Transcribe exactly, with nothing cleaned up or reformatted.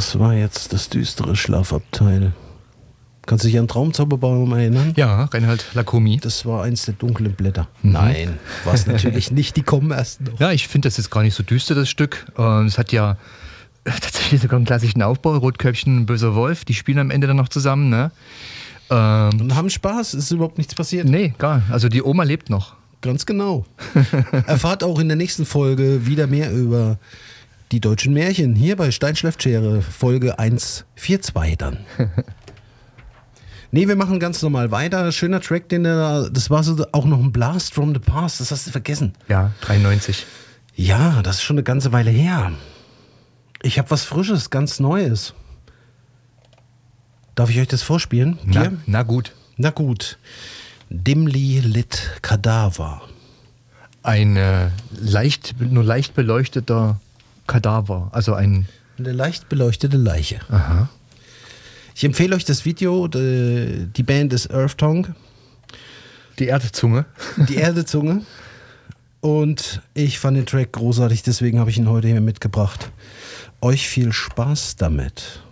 das war jetzt das düstere Schlafabteil. Kannst du dich an Traumzauberbaum erinnern? Ja, Reinhard Lacomi. Das war eins der dunklen Blätter. Mhm. Nein, war es natürlich nicht. Die kommen erst noch. Ja, ich finde das jetzt gar nicht so düster, das Stück. Es hat ja tatsächlich sogar einen klassischen Aufbau. Rotköpfchen und Böser Wolf, die spielen am Ende dann noch zusammen. Ne? Ähm, und haben Spaß, es ist überhaupt nichts passiert. Nee, gar. Also die Oma lebt noch. Ganz genau. Erfahrt auch in der nächsten Folge wieder mehr über die deutschen Märchen. Hier bei Steinschläftschere, Folge hundertvierundzwanzig dann. Nee, wir machen ganz normal weiter. Schöner Track, den der, das war so auch noch ein Blast from the Past, das hast du vergessen. Ja, dreiundneunzig. Ja, das ist schon eine ganze Weile her. Ich habe was Frisches, ganz Neues. Darf ich euch das vorspielen? Na, na gut. Na gut. Dimly Lit Kadaver. Ein äh, leicht, nur leicht beleuchteter Kadaver, also ein... Eine leicht beleuchtete Leiche. Aha. Ich empfehle euch das Video, die, die Band ist Earth Tongue. Die Erdezunge. Die Erdezunge. Und ich fand den Track großartig, deswegen habe ich ihn heute hier mitgebracht. Euch viel Spaß damit.